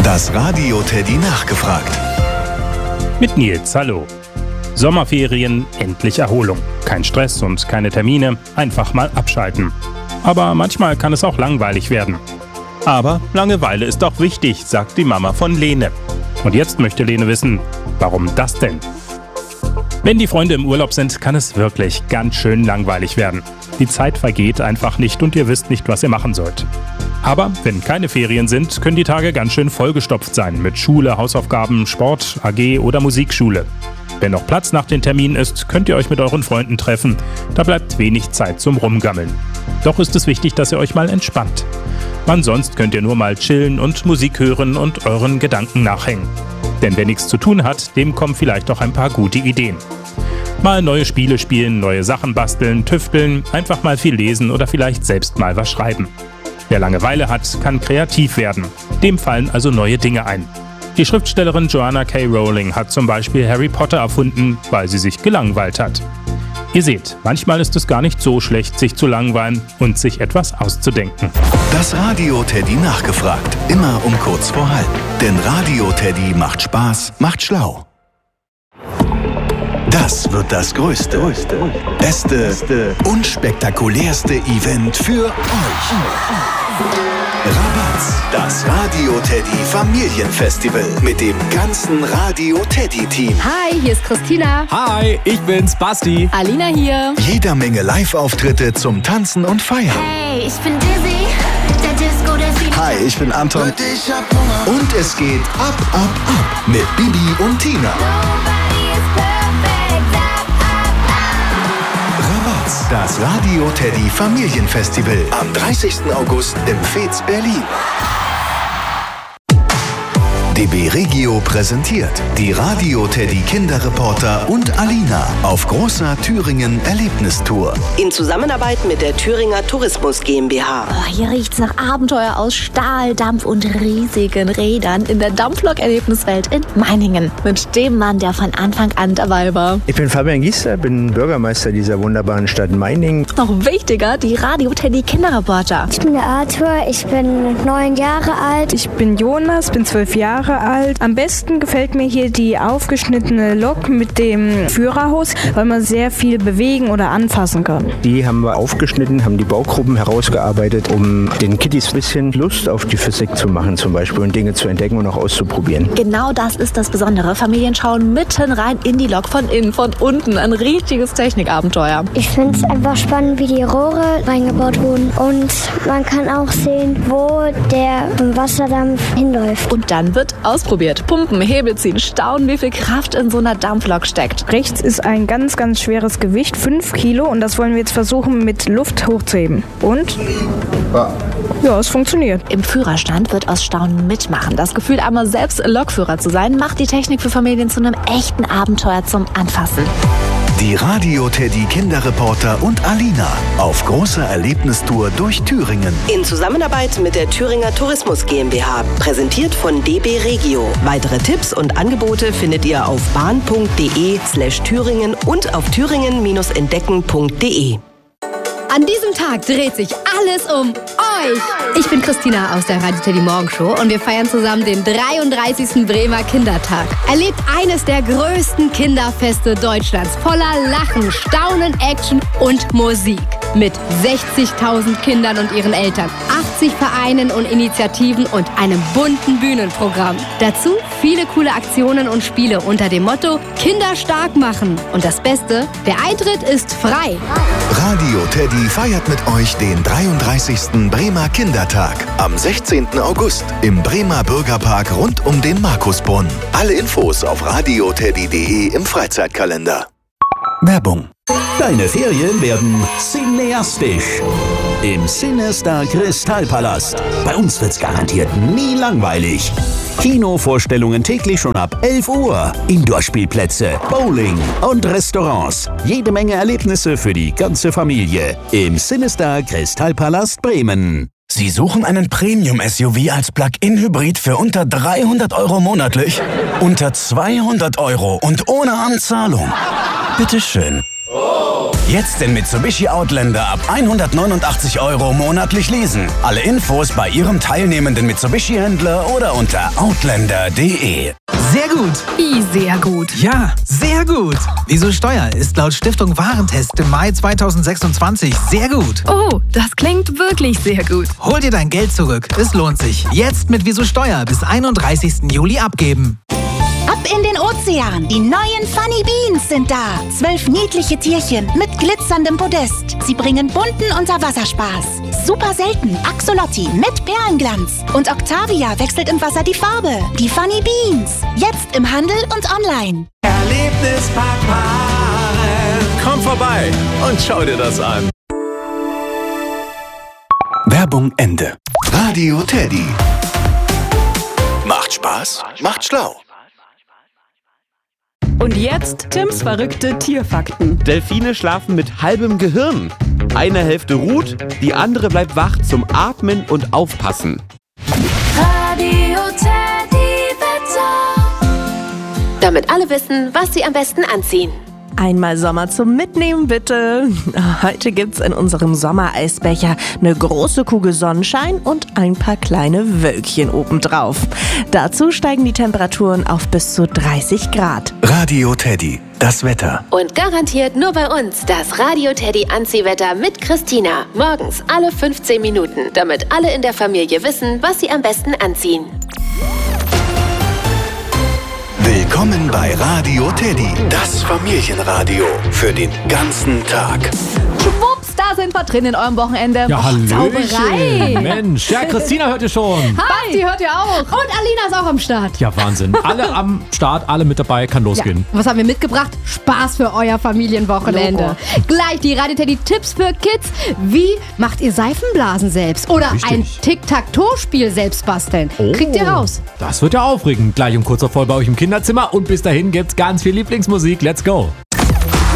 Das Radio Teddy nachgefragt. Mit Nils, hallo. Sommerferien, endlich Erholung. Kein Stress und keine Termine, einfach mal abschalten. Aber manchmal kann es auch langweilig werden. Aber Langeweile ist auch wichtig, sagt die Mama von Lene. Und jetzt möchte Lene wissen, warum das denn? Wenn die Freunde im Urlaub sind, kann es wirklich ganz schön langweilig werden. Die Zeit vergeht einfach nicht und ihr wisst nicht, was ihr machen sollt. Aber wenn keine Ferien sind, können die Tage ganz schön vollgestopft sein mit Schule, Hausaufgaben, Sport, AG oder Musikschule. Wenn noch Platz nach den Terminen ist, könnt ihr euch mit euren Freunden treffen. Da bleibt wenig Zeit zum Rumgammeln. Doch ist es wichtig, dass ihr euch mal entspannt. Wann sonst könnt ihr nur mal chillen und Musik hören und euren Gedanken nachhängen. Denn wer nichts zu tun hat, dem kommen vielleicht auch ein paar gute Ideen. Mal neue Spiele spielen, neue Sachen basteln, tüfteln, einfach mal viel lesen oder vielleicht selbst mal was schreiben. Wer Langeweile hat, kann kreativ werden. Dem fallen also neue Dinge ein. Die Schriftstellerin Joanna K. Rowling hat zum Beispiel Harry Potter erfunden, weil sie sich gelangweilt hat. Ihr seht, manchmal ist es gar nicht so schlecht, sich zu langweilen und sich etwas auszudenken. Das Radio Teddy nachgefragt. Immer um kurz vor halb. Denn Radio Teddy macht Spaß, macht schlau. Das wird das größte, beste und spektakulärste Event für euch. Rabatz, das Radio Teddy Familienfestival mit dem ganzen Radio Teddy Team. Hi, hier ist Christina. Hi, ich bin's, Basti. Alina hier. Jeder Menge Live-Auftritte zum Tanzen und Feiern. Hey, ich bin Dizzy, der Disco, der Sieht. Hi, ich bin Anton. Und es geht ab mit Bibi und Tina. Rabatz, das Radio Teddy Familienfestival am 30. August im Fez Berlin. DB Regio präsentiert die Radio Teddy Kinderreporter und Alina auf großer Thüringen Erlebnistour. In Zusammenarbeit mit der Thüringer Tourismus GmbH. Oh, hier riecht's nach Abenteuer aus Stahl, Dampf und riesigen Rädern in der Dampflok-Erlebniswelt in Meiningen. Mit dem Mann, der von Anfang an dabei war. Ich bin Fabian Giester, bin Bürgermeister dieser wunderbaren Stadt Meiningen. Noch wichtiger, die Radio Teddy Kinderreporter. Ich bin der Arthur, ich bin 9 Jahre alt. Ich bin Jonas, bin 12 Jahre alt. Am besten gefällt mir hier die aufgeschnittene Lok mit dem Führerhaus, weil man sehr viel bewegen oder anfassen kann. Die haben wir aufgeschnitten, haben die Baugruppen herausgearbeitet, um den Kiddies ein bisschen Lust auf die Physik zu machen zum Beispiel und Dinge zu entdecken und auch auszuprobieren. Genau das ist das Besondere. Familien schauen mitten rein in die Lok, von innen, von unten. Ein richtiges Technikabenteuer. Ich finde es einfach spannend, wie die Rohre reingebaut wurden. Und man kann auch sehen, wo der Wasserdampf hinläuft. Und dann wird ausprobiert. Pumpen, Hebel ziehen, staunen, wie viel Kraft in so einer Dampflok steckt. Rechts ist ein ganz, ganz schweres Gewicht, 5 Kilo. Und das wollen wir jetzt versuchen, mit Luft hochzuheben. Und? Ja, es funktioniert. Im Führerstand wird aus Staunen mitmachen. Das Gefühl, einmal selbst Lokführer zu sein, macht die Technik für Familien zu einem echten Abenteuer zum Anfassen. Die Radio Teddy Kinderreporter und Alina auf großer Erlebnistour durch Thüringen. In Zusammenarbeit mit der Thüringer Tourismus GmbH. Präsentiert von DB Regio. Weitere Tipps und Angebote findet ihr auf bahn.de/Thüringen und auf thüringen-entdecken.de. An diesem Tag dreht sich alles um euch. Ich bin Christina aus der Radio Teddy Morgenshow und wir feiern zusammen den 33. Bremer Kindertag. Erlebt eines der größten Kinderfeste Deutschlands voller Lachen, Staunen, Action und Musik. Mit 60.000 Kindern und ihren Eltern, 80 Vereinen und Initiativen und einem bunten Bühnenprogramm. Dazu viele coole Aktionen und Spiele unter dem Motto Kinder stark machen. Und das Beste, der Eintritt ist frei. Radio Teddy feiert mit euch den 33. Bremer Kindertag am 16. August im Bremer Bürgerpark rund um den Markusbrunnen. Alle Infos auf radioteddy.de im Freizeitkalender. Werbung. Deine Ferien werden cineastisch. Im Cinestar Kristallpalast. Bei uns wird's garantiert nie langweilig. Kinovorstellungen täglich schon ab 11 Uhr. Indoor-Spielplätze, Bowling und Restaurants. Jede Menge Erlebnisse für die ganze Familie. Im Cinestar Kristallpalast Bremen. Sie suchen einen Premium-SUV als Plug-in-Hybrid für unter 300 € monatlich? Unter 200 € und ohne Anzahlung? Bitteschön. Jetzt den Mitsubishi Outlander ab 189 € monatlich leasen. Alle Infos bei Ihrem teilnehmenden Mitsubishi-Händler oder unter outlander.de. Sehr gut. Wie sehr gut? Ja, sehr gut. Wieso Steuer ist laut Stiftung Warentest im Mai 2026 sehr gut. Oh, das klingt wirklich sehr gut. Hol dir dein Geld zurück. Es lohnt sich. Jetzt mit Wieso Steuer bis 31. Juli abgeben. Ab in den Ozean. Die neuen Funny Beans sind da. 12 niedliche Tierchen mit glitzerndem Podest. Sie bringen bunten Unterwasserspaß. Super selten Axolotti mit Perlenglanz. Und Octavia wechselt im Wasser die Farbe. Die Funny Beans. Jetzt im Handel und online. Erlebnispark Maren. Komm vorbei und schau dir das an. Werbung Ende. Radio Teddy. Macht Spaß, macht schlau. Und jetzt Tims verrückte Tierfakten. Delfine schlafen mit halbem Gehirn. Eine Hälfte ruht, die andere bleibt wach zum Atmen und Aufpassen. Radio Teddy Wetter. Damit alle wissen, was sie am besten anziehen. Einmal Sommer zum Mitnehmen, bitte. Heute gibt's in unserem Sommereisbecher eine große Kugel Sonnenschein und ein paar kleine Wölkchen obendrauf. Dazu steigen die Temperaturen auf bis zu 30 Grad. Radio Teddy, das Wetter. Und garantiert nur bei uns das Radio Teddy Anziehwetter mit Christina. Morgens alle 15 Minuten, damit alle in der Familie wissen, was sie am besten anziehen. Willkommen bei Radio Teddy, das Familienradio für den ganzen Tag. Schwupps, da sind wir drin in eurem Wochenende. Ja, hallöchen. Zauberei. Mensch, ja, Christina hört ihr schon. Hi, die hört ihr auch. Und Alina ist auch am Start. Ja, Wahnsinn. Alle am Start, alle mit dabei, kann losgehen. Ja. Was haben wir mitgebracht? Spaß für euer Familienwochenende. Logo. Gleich die Radio Teddy Tipps für Kids. Wie macht ihr Seifenblasen selbst? Oder ein Tic-Tac-Toe-Spiel selbst basteln? Kriegt ihr raus. Das wird ja aufregend. Gleich um kurz vor voll bei euch im Kinderzimmer. Und bis dahin gibt's ganz viel Lieblingsmusik. Let's go.